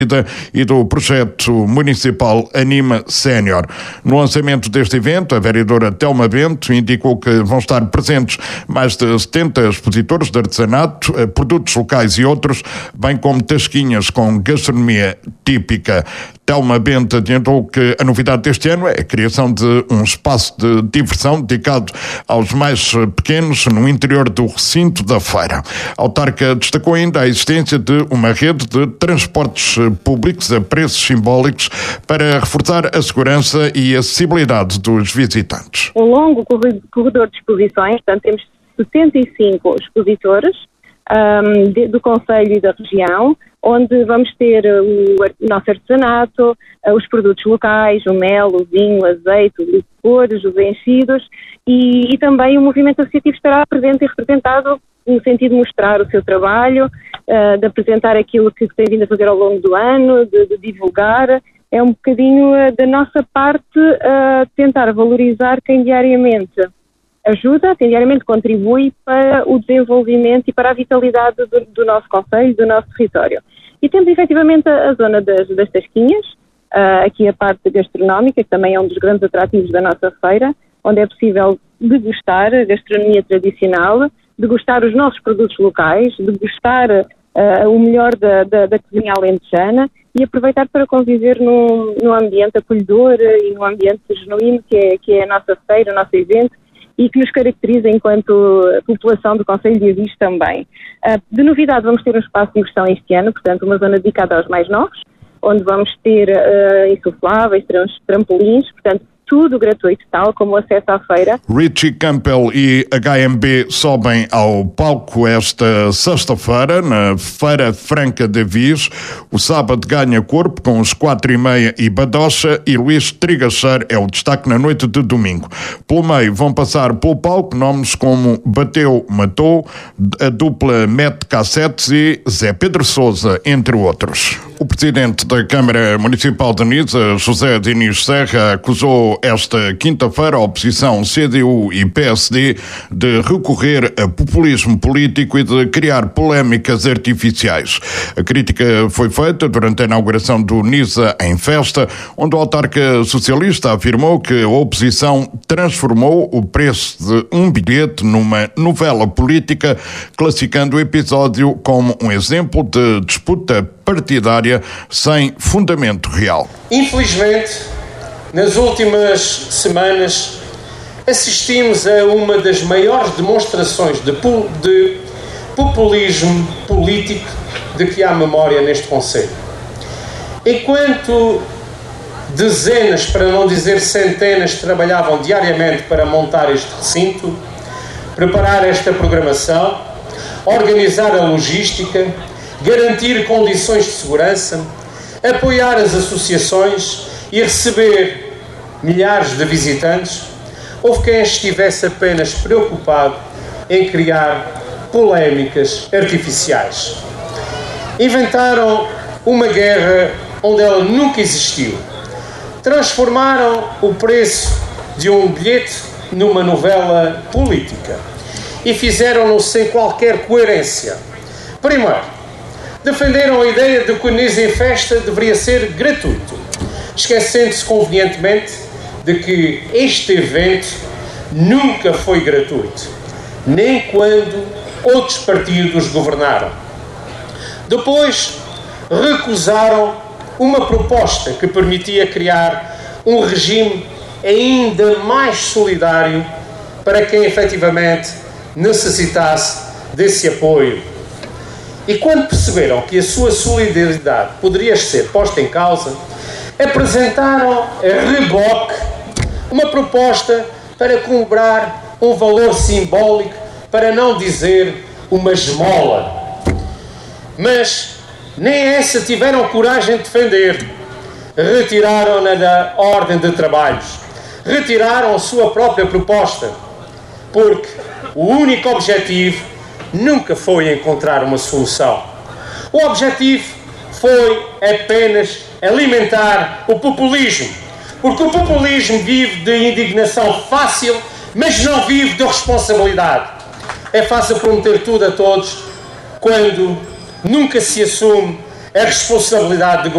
e do projeto municipal Anima Sénior. No lançamento deste evento, a vereadora Telma Bento indicou que vão estar presentes mais de 70 expositores de artesanato, produtos locais e outros, bem como tasquinhas com gastronomia típica. Telma Bento adiantou que a novidade deste ano é a criação de um espaço de diversão dedicado aos mais pequenos no interior do recinto da feira. A autarca destacou ainda a existência de uma rede de transportes públicos a preços simbólicos para reforçar a segurança e a acessibilidade dos visitantes. Um longo corredor de exposições, portanto temos 75 expositores do concelho e da região, onde vamos ter o nosso artesanato, os produtos locais, o mel, o vinho, o azeite, os licores, os enchidos e também o movimento associativo estará presente e representado no sentido de mostrar o seu trabalho, de apresentar aquilo que tem vindo a fazer ao longo do ano, de divulgar. É um bocadinho da nossa parte tentar valorizar quem diariamente ajuda, quem diariamente contribui para o desenvolvimento e para a vitalidade do nosso concelho, do nosso território. E temos efetivamente a zona das tasquinhas, aqui a parte gastronómica, que também é um dos grandes atrativos da nossa feira, onde é possível degustar a gastronomia tradicional, degustar os nossos produtos locais, degustar o melhor da cozinha alentejana e aproveitar para conviver num ambiente acolhedor e num ambiente genuíno que é a nossa feira, o nosso evento e que nos caracteriza enquanto população do concelho de Avis também. De novidade vamos ter um espaço de diversão este ano, portanto uma zona dedicada aos mais novos, onde vamos ter insufláveis, trampolins, portanto tudo gratuito, tal como o acesso à feira. Richie Campbell e HMB sobem ao palco esta sexta-feira, na Feira Franca de Avis. O sábado ganha corpo com os 4:30 e Badocha e Luís Trigacheiro é o destaque na noite de domingo. Pelo meio vão passar pelo palco nomes como Bateu Matou, a dupla Mete Cassetes e Zé Pedro Sousa, entre outros. O presidente da Câmara Municipal de Nisa, José Diniz Serra, acusou esta quinta-feira a oposição CDU e PSD de recorrer a populismo político e de criar polémicas artificiais. A crítica foi feita durante a inauguração do Nisa em Festa, onde o autarca socialista afirmou que a oposição transformou o preço de um bilhete numa novela política, classificando o episódio como um exemplo de disputa partidária sem fundamento real. Infelizmente, nas últimas semanas, assistimos a uma das maiores demonstrações de populismo político de que há memória neste concelho. Enquanto dezenas, para não dizer centenas, trabalhavam diariamente para montar este recinto, preparar esta programação, organizar a logística, garantir condições de segurança, apoiar as associações e receber milhares de visitantes, houve quem estivesse apenas preocupado em criar polémicas artificiais. Inventaram uma guerra onde ela nunca existiu. Transformaram o preço de um bilhete numa novela política e fizeram-no sem qualquer coerência. Primeiro, defenderam a ideia de que o Nisa em Festa deveria ser gratuito, esquecendo-se convenientemente de que este evento nunca foi gratuito, nem quando outros partidos governaram. Depois, recusaram uma proposta que permitia criar um regime ainda mais solidário para quem efetivamente necessitasse desse apoio. E quando perceberam que a sua solidariedade poderia ser posta em causa, apresentaram a reboque uma proposta para cobrar um valor simbólico, para não dizer uma esmola. Mas nem essa tiveram coragem de defender. Retiraram-na da ordem de trabalhos. Retiraram a sua própria proposta. Porque o único objetivo nunca foi encontrar uma solução. O objetivo foi apenas alimentar o populismo. Porque o populismo vive de indignação fácil, mas não vive de responsabilidade. É fácil prometer tudo a todos quando nunca se assume a responsabilidade de